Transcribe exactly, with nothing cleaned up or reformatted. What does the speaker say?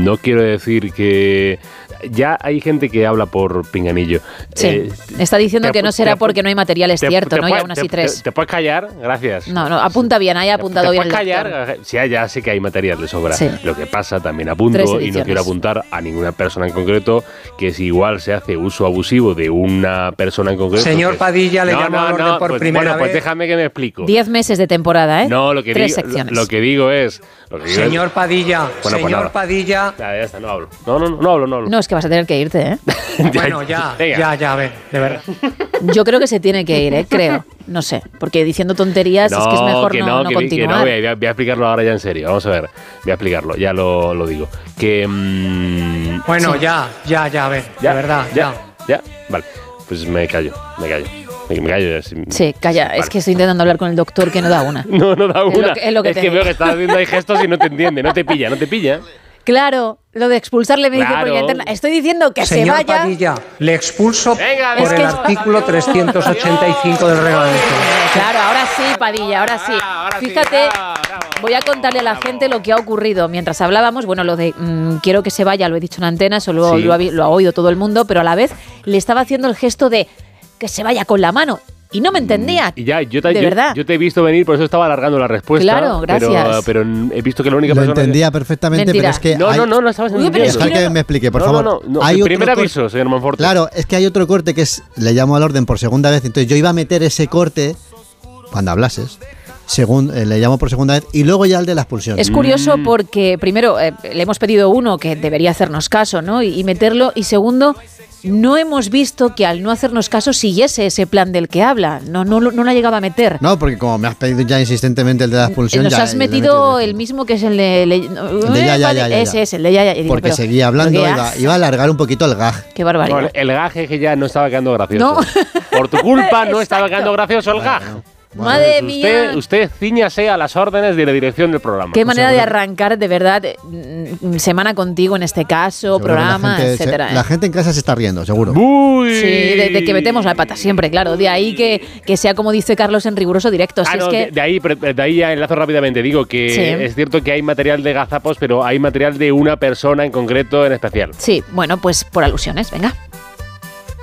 no quiero decir que... Ya hay gente que habla por pinganillo. Sí, eh, está diciendo te, que no será te, porque no hay material, es te, cierto, te, ¿no? te, Y aún así te, tres. Te, ¿Te puedes callar? Gracias. No, no, apunta bien, ahí ha apuntado te, bien. ¿Te puedes callar? Sí, ya sé que hay material de sobra. Sí. Lo que pasa, también apunto, y no quiero apuntar a ninguna persona en concreto, que si igual se hace uso abusivo de una persona en concreto... Señor que, Padilla, le no, llamo no, al orden no, por pues, primera bueno, vez. pues déjame que me explico. Diez meses de temporada, ¿eh? No, lo que tres digo, secciones. Lo, lo que digo es... Lo que digo Señor es, Padilla, bueno, pues señor nada. Padilla... Ya, ya está, no hablo. No, no, no hablo, no hablo. No, es que vas a tener que irte, ¿eh? Bueno, ya, Venga. ya, ya, a ver, de verdad. Yo creo que se tiene que ir, ¿eh? Creo. No sé, porque diciendo tonterías No, es que es mejor que no, no, no que, continuar. que no, voy a, voy a explicarlo ahora ya en serio. Vamos a ver, voy a explicarlo, ya lo, lo digo. Que... Mmm, Bueno, Sí. ya, ya, ya, a ver, ya, de verdad, ya. ya. Ya, vale. Pues me callo, me callo. Me, me callo ya. Sí, Sí, calla, vale. es que estoy intentando hablar con el doctor que no da una. No, no da Es una. lo que- es lo que te que digo. veo que estás haciendo ahí gestos y no te entiende, no te pilla, no te pilla. Claro, lo de expulsarle me dice por Claro. vía interna. Estoy diciendo que se Señor vaya. Padilla, le expulso Venga, por es el que- artículo trescientos ochenta y cinco del reglamento. Claro, ahora sí, Padilla, ahora sí. Ahora sí, Fíjate, bravo, bravo, voy a contarle a la bravo. gente lo que ha ocurrido. Mientras hablábamos, bueno, lo de mmm, quiero que se vaya, lo he dicho en antena, eso lo, Sí. lo, ha, vi- lo ha oído todo el mundo, pero a la vez le estaba haciendo el gesto de que se vaya con la mano. Y no me entendía. Y ya, yo te, de yo, verdad. yo te he visto venir, por eso estaba alargando la respuesta. Claro, gracias. Pero, pero he visto que la única Lo persona... entendía perfectamente, Mentira. pero es que No, hay- no, no, no estabas Uy, pero entendiendo. es Dejar que me explique, por no, favor. No, no, no. Hay El otro primer corte- aviso, señor Monforte. Claro, es que hay otro corte que es, le llamo al orden por segunda vez, entonces yo iba a meter ese corte cuando hablases, segun- eh, le llamo por segunda vez, y luego ya el de la expulsión. Es curioso porque, primero, eh, le hemos pedido uno que debería hacernos caso, ¿no? Y, y meterlo. Y segundo, no hemos visto que al no hacernos caso siguiese ese plan del que habla. No, no, lo- no la llegaba a meter. No, porque como me has pedido ya insistentemente el de la expulsión, Nos ya has le he metido metido. el mismo que es el de... Le- de ya, ya, ya, ya, Ese ya. es, el de ya, ya. Y digo, Porque pero- seguía hablando, pero qué iba, as- iba a alargar un poquito el gag. Qué barbaridad. No, el gaje que ya no estaba quedando gracioso. No. Por tu culpa no estaba Exacto. quedando gracioso el gag. Bueno, Madre Pues mía. usted, usted cíñase a las órdenes de la dirección del programa. Qué manera de seguro- arrancar, de verdad, mm, semana contigo en este caso, seguro que programa, la gente, se- etcétera. la ¿eh? gente en casa se está riendo, seguro. Uy. Sí, de, de que metemos la pata siempre, claro. De ahí que, que sea, como dice Carlos, en riguroso directo. Si Ah, es no, que de, de ahí, pero de ahí ya enlazo rápidamente. Digo que Sí. es cierto que hay material de gazapos, pero hay material de una persona en concreto en especial. Sí, bueno, pues por alusiones, venga.